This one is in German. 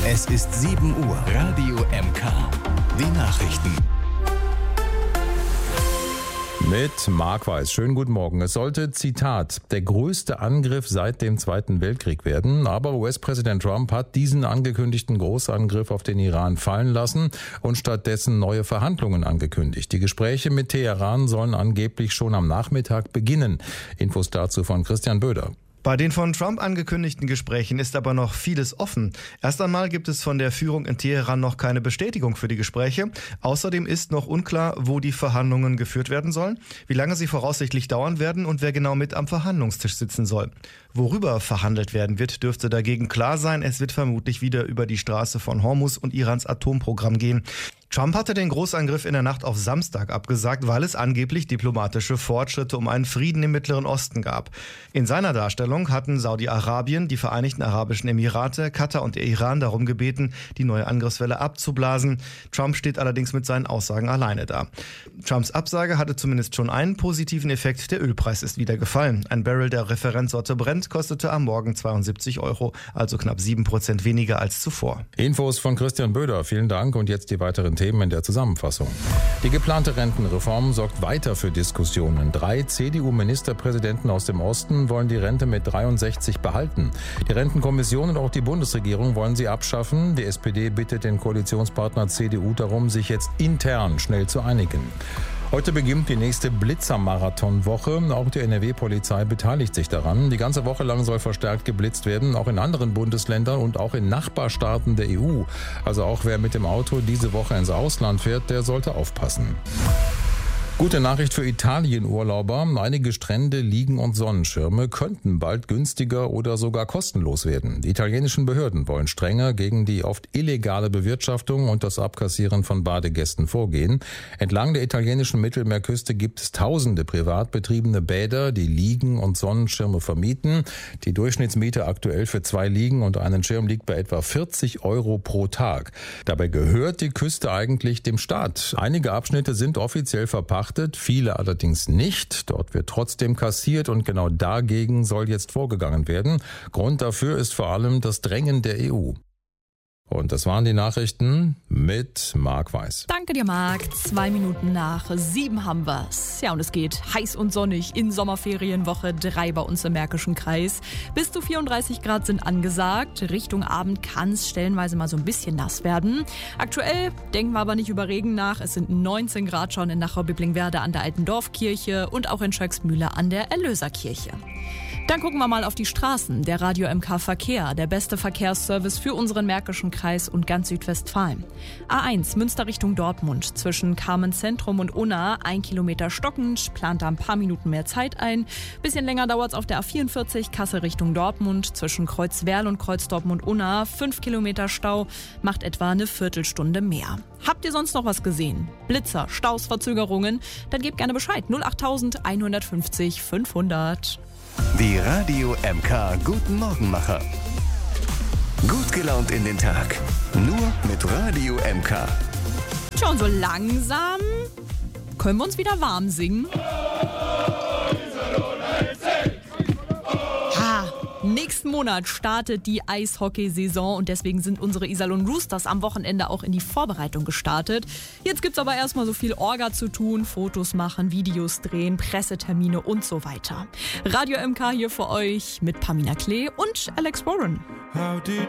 Es ist 7 Uhr. Radio MK. Die Nachrichten. Mit Marc Weiß. Schönen guten Morgen. Es sollte, Zitat, der größte Angriff seit dem Zweiten Weltkrieg werden. Aber US-Präsident Trump hat diesen angekündigten Großangriff auf den Iran fallen lassen und stattdessen neue Verhandlungen angekündigt. Die Gespräche mit Teheran sollen angeblich schon am Nachmittag beginnen. Infos dazu von Christian Böder. Bei den von Trump angekündigten Gesprächen ist aber noch vieles offen. Erst einmal gibt es von der Führung in Teheran noch keine Bestätigung für die Gespräche. Außerdem ist noch unklar, wo die Verhandlungen geführt werden sollen, wie lange sie voraussichtlich dauern werden und wer genau mit am Verhandlungstisch sitzen soll. Worüber verhandelt werden wird, dürfte dagegen klar sein. Es wird vermutlich wieder über die Straße von Hormuz und Irans Atomprogramm gehen. Trump hatte den Großangriff in der Nacht auf Samstag abgesagt, weil es angeblich diplomatische Fortschritte um einen Frieden im Mittleren Osten gab. In seiner Darstellung hatten Saudi-Arabien, die Vereinigten Arabischen Emirate, Katar und der Iran darum gebeten, die neue Angriffswelle abzublasen. Trump steht allerdings mit seinen Aussagen alleine da. Trumps Absage hatte zumindest schon einen positiven Effekt. Der Ölpreis ist wieder gefallen. Ein Barrel der Referenzsorte Brent kostete am Morgen 72 €, also knapp 7% weniger als zuvor. Infos von Christian Böder. Vielen Dank und jetzt die weiteren Themen in der Zusammenfassung. Die geplante Rentenreform sorgt weiter für Diskussionen. 3 CDU-Ministerpräsidenten aus dem Osten wollen die Rente mit 63 behalten. Die Rentenkommission und auch die Bundesregierung wollen sie abschaffen. Die SPD bittet den Koalitionspartner CDU darum, sich jetzt intern schnell zu einigen. Heute beginnt die nächste Blitzer-Marathon-Woche. Auch die NRW-Polizei beteiligt sich daran. Die ganze Woche lang soll verstärkt geblitzt werden, auch in anderen Bundesländern und auch in Nachbarstaaten der EU. Also auch wer mit dem Auto diese Woche ins Ausland fährt, der sollte aufpassen. Gute Nachricht für Italien-Urlauber. Einige Strände, Liegen und Sonnenschirme könnten bald günstiger oder sogar kostenlos werden. Die italienischen Behörden wollen strenger gegen die oft illegale Bewirtschaftung und das Abkassieren von Badegästen vorgehen. Entlang der italienischen Mittelmeerküste gibt es tausende privat betriebene Bäder, die Liegen und Sonnenschirme vermieten. Die Durchschnittsmiete aktuell für 2 Liegen und einen Schirm liegt bei etwa 40 € pro Tag. Dabei gehört die Küste eigentlich dem Staat. Einige Abschnitte sind offiziell verpachtet, viele allerdings nicht. Dort wird trotzdem kassiert und genau dagegen soll jetzt vorgegangen werden. Grund dafür ist vor allem das Drängen der EU. Und das waren die Nachrichten mit Marc Weiß. Danke dir, Marc. 2 Minuten nach 7 haben wir's. Ja, und es geht heiß und sonnig in Sommerferienwoche 3 bei uns im Märkischen Kreis. Bis zu 34 Grad sind angesagt. Richtung Abend kann es stellenweise mal so ein bisschen nass werden. Aktuell denken wir aber nicht über Regen nach. Es sind 19 Grad schon in Nachau-Bibblingwerde an der Alten Dorfkirche und auch in Schöcksmühle an der Erlöserkirche. Dann gucken wir mal auf die Straßen. Der Radio MK Verkehr, der beste Verkehrsservice für unseren Märkischen Kreis und ganz Südwestfalen. A1 Münster Richtung Dortmund zwischen Carmen Zentrum und Unna 1 Kilometer stockend, plant da ein paar Minuten mehr Zeit ein. Bisschen länger dauert es auf der A44 Kassel Richtung Dortmund zwischen Kreuzwerl und Kreuzdorpen und Unna 5 Kilometer Stau, macht etwa eine Viertelstunde mehr. Habt ihr sonst noch was gesehen? Blitzer, Staus, Verzögerungen? Dann gebt gerne Bescheid. 08000 150 500. Die Radio MK Guten Morgenmacher. Gut gelaunt in den Tag. Nur mit Radio MK. Schon so langsam können wir uns wieder warm singen. Nächsten Monat startet die Eishockeysaison und deswegen sind unsere Iserlohn Roosters am Wochenende auch in die Vorbereitung gestartet. Jetzt gibt's aber erstmal so viel Orga zu tun, Fotos machen, Videos drehen, Pressetermine und so weiter. Radio MK hier für euch mit Pamina Klee und Alex Warren. How did